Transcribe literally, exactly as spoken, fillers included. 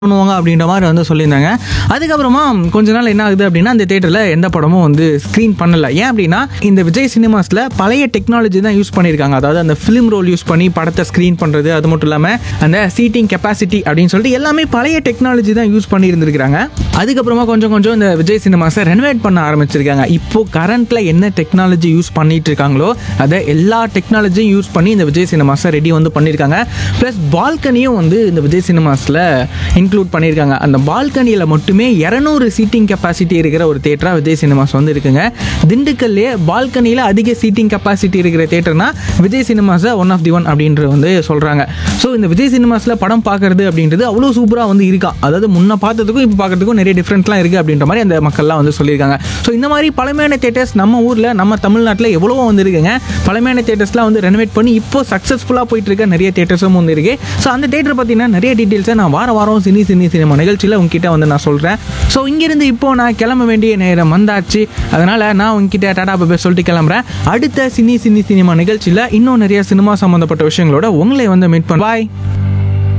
பண்ணுவாங்க அப்படின்ற மாதிரி வந்து சொல்லியிருந்தாங்க. அதுக்கப்புறமா கொஞ்ச நாள் என்ன ஆகுது அப்படின்னா அந்த தேட்டரில் எந்த படமும் வந்து ஸ்க்ரீன் பண்ணல. ஏன் அப்படின்னா இந்த விஜய் சினிமாஸில் பழைய டெக்னாலஜி தான் யூஸ் பண்ணியிருக்காங்க. அதாவது அந்த ஃபிலிம் ரோல் யூஸ் பண்ணி படத்தை ஸ்க்ரீன் பண்ணுறது, அது மட்டும் இல்லாமல் அந்த சீட்டிங் கெப்பாசிட்டி அப்படின்னு சொல்லிட்டு எல்லாமே பழைய டெக்னாலஜி தான் யூஸ் பண்ணி இருந்திருக்காங்க. அதுக்கப்புறமா கொஞ்சம் கொஞ்சம் இந்த விஜய் சினிமாஸை ரெனோவேட் பண்ண ஆரம்பிச்சிருக்காங்க. இப்போ கரண்ட்டில் என்ன டெக்னாலஜி யூஸ் பண்ணிட்டு இருக்காங்களோ அதை எல்லா டெக்னாலஜியும் யூஸ் பண்ணி இந்த விஜய் சினிமாஸை ரெடி வந்து பண்ணியிருக்காங்க. ப்ளஸ் பால்கனியும் வந்து இந்த விஜய் சினிமாஸில் இன்க்ளூட் பண்ணியிருக்காங்க. அந்த பால்கனியில் மட்டுமே இரநூறு சீட்டிங் கெப்பாசிட்டி இருக்கிற ஒரு தேட்டராக விஜய் சினிமாஸ் வந்து இருக்குங்க. திண்டுக்கல்லே பால்கனியில் அதிக சீட்டிங் கெப்பாசிட்டி இருக்கிற தேட்டர்னா Vijay சினிமாஸை one of the one அப்படின்ற வந்து சொல்கிறாங்க. ஸோ இந்த விஜய் சினிமாஸில் படம் பார்க்குறது அப்படின்றது அவ்வளோ சூப்பராக வந்து இருக்கா. அதாவது முன்ன பார்த்ததுக்கும் இப்போ பார்க்குறதுக்கும் நிறைய டிஃப்ரெண்ட்லாம் இருக்குது அப்படின்ற மாதிரி அந்த மக்கள்லாம் வந்து சொல்லியிருக்காங்க. ஸோ இந்த மாதிரி பழமையான தேட்டர்ஸ் நம்ம ஊரில் நம்ம தமிழ்நாட்டில் எவ்வளவோ வந்து இருக்குங்க. பழமையான தேட்டர்ஸ்லாம் வந்து ரெனோவேட் பண்ணி இப்போ சக்ஸஸ்ஃபுல்லாக போயிட்டு இருக்க நிறைய தேட்டர்ஸும் வந்து இருக்குது. ஸோ அந்த தேட்டர் பார்த்தீங்கன்னா நிறைய டீட்டெயில்ஸை நான் வார வாரம் சினி சினி சினிமா நிகழ்ச்சியில் உங்ககிட்ட வந்து நான் சொல்கிறேன். ஸோ இங்கேருந்து இப்போது நான் கிளம்ப வேண்டிய நேரம் வந்தாச்சு. அதனால் நான் உங்ககிட்ட டாடா பாபா சொல்லிட்டு கிளம்புறேன். அடுத்த சினி சினி சினிமா நிகழ்ச்சியில் இன்னும் நிறைய சினிமா சம்மந்தப்பட்ட விஷயங்களோட உங்களை வந்து மீட் பண்ண பாய்.